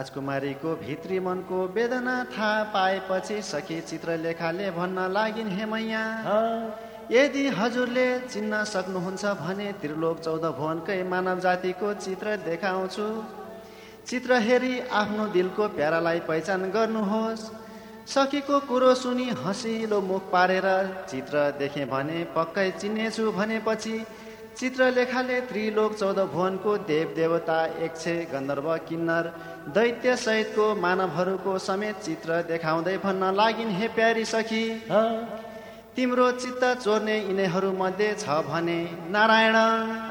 राजकुमारीको भित्री मनको वेदना थाहा पाएपछि सखी चित्रलेखाले भन्न लागिन्, हे मैया, यदि हजुरले चिन्न सक्नुहुन्छ भने त्रिलोक 14 भुवनकै मानव जातिको चित्र देखाउँछु। चित्र हेरी आफ्नो दिलको प्यारालाई पहिचान गर्नुहोस्। सखीको कुरो सुनि हँसिलो मुख पारेर चित्र देखेँ भने पक्कै चिन्नेछु भनेपछि चित्रलेखाले त्रिलोक 14 भुवनको देव देवता, यक्ष, गन्धर्व, किन्नर, दैत्य सहितको मानवहरूको समेत चित्र देखाउँदै भन्न लागिन्, हे प्यारी सखी, तिम्रो चित्त चोर्ने यिनीहरू मध्ये छ भने नारायण।